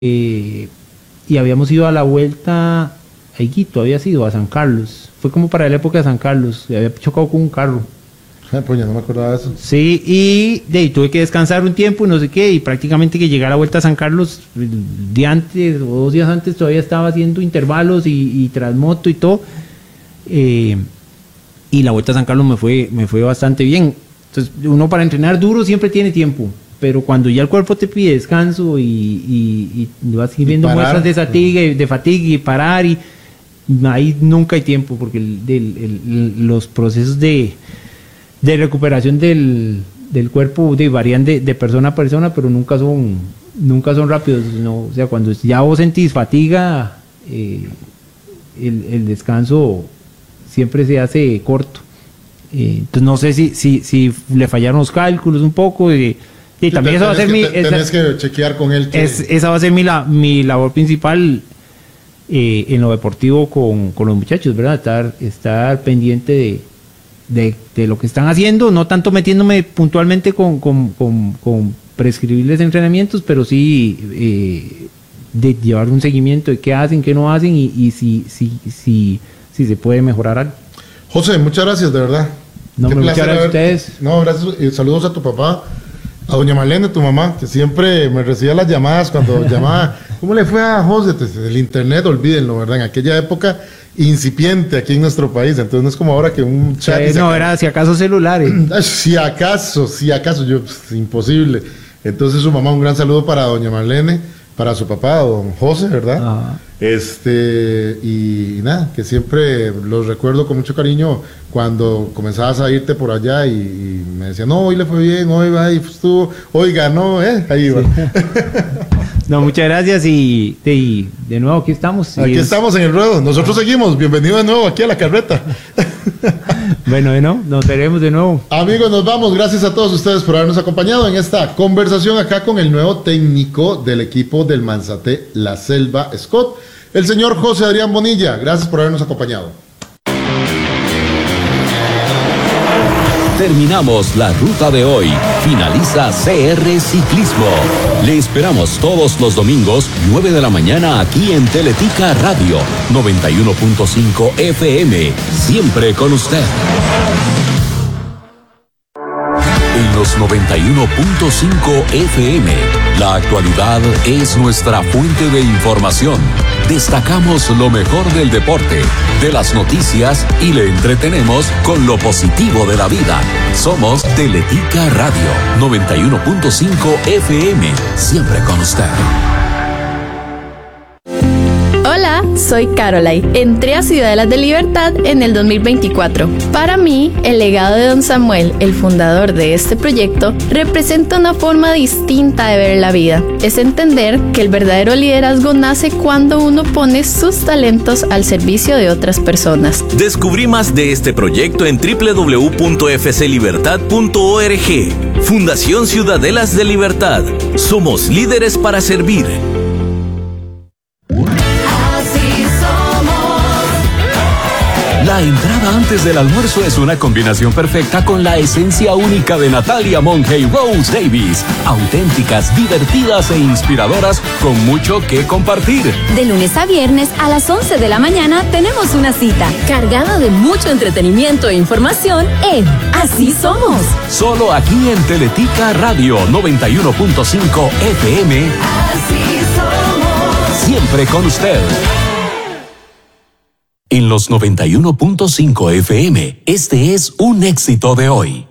y habíamos ido a la vuelta a Higuito, había sido a San Carlos. Fue como para la época de San Carlos, había chocado con un carro. Pues ya no me acordaba de eso. Sí, y tuve que descansar un tiempo y no sé qué, y prácticamente que llegar a la vuelta a San Carlos, el día antes o 2 días antes todavía estaba haciendo intervalos y transmoto y todo. Y la vuelta a San Carlos me fue bastante bien. Entonces, uno para entrenar duro siempre tiene tiempo, pero cuando ya el cuerpo te pide descanso y vas viendo muestras de fatiga y parar, y ahí nunca hay tiempo, porque los procesos de recuperación del cuerpo varían de persona a persona, pero nunca son rápidos, ¿no? O sea, cuando ya vos sentís fatiga, el descanso siempre se hace corto. Entonces no sé si le fallaron los cálculos un poco, y también eso va a ser tenés que chequear con él esa va a ser mi labor principal en lo deportivo con los muchachos, ¿verdad? Estar pendiente de lo que están haciendo, no tanto metiéndome puntualmente con prescribirles entrenamientos, pero sí de llevar un seguimiento de qué hacen, qué no hacen, y si se puede mejorar algo. José, muchas gracias, de verdad. No, muchas gracias a ustedes. No, gracias, y saludos a tu papá, a doña Marlene, tu mamá, que siempre me recibía las llamadas cuando llamaba. ¿Cómo le fue a José? El internet, olvídenlo, ¿verdad? En aquella época incipiente aquí en nuestro país, entonces no es como ahora que un chat... no, era si acaso celulares. Si acaso, yo, pues, imposible. Entonces su mamá, un gran saludo para doña Marlene, para su papá, don José, ¿verdad? Ajá. Y nada, que siempre los recuerdo con mucho cariño cuando comenzabas a irte por allá y me decían, no, hoy le fue bien, hoy va, y estuvo, hoy ganó, ahí va. Sí. No, muchas gracias, y de nuevo aquí estamos. Estamos en el ruedo, nosotros seguimos, bienvenido de nuevo aquí a la carreta. Bueno, nos veremos de nuevo. Amigos, nos vamos, gracias a todos ustedes por habernos acompañado en esta conversación acá con el nuevo técnico del equipo del Manzaté La Selva Scott, el señor José Adrián Bonilla. Gracias por habernos acompañado. Terminamos la ruta de hoy. Finaliza CR Ciclismo. Le esperamos todos los domingos, 9 de la mañana, aquí en Teletica Radio, 91.5 FM. Siempre con usted. En los 91.5 FM, la actualidad es nuestra fuente de información. Destacamos lo mejor del deporte, de las noticias, y le entretenemos con lo positivo de la vida. Somos Teletica Radio, 91.5 FM, siempre con usted. Hola, soy Caroline. Entré a Ciudadelas de Libertad en el 2024. Para mí, el legado de don Samuel, el fundador de este proyecto, representa una forma distinta de ver la vida. Es entender que el verdadero liderazgo nace cuando uno pone sus talentos al servicio de otras personas. Descubrí más de este proyecto en www.fclibertad.org. Fundación Ciudadelas de Libertad. Somos líderes para servir. La entrada antes del almuerzo es una combinación perfecta con la esencia única de Natalia Monge y Rose Davis. Auténticas, divertidas e inspiradoras, con mucho que compartir. De lunes a viernes a las 11 de la mañana tenemos una cita cargada de mucho entretenimiento e información en Así Somos. Solo aquí en Teletica Radio 91.5 FM. Así somos. Siempre con usted. En los 91.5 FM, este es un éxito de hoy.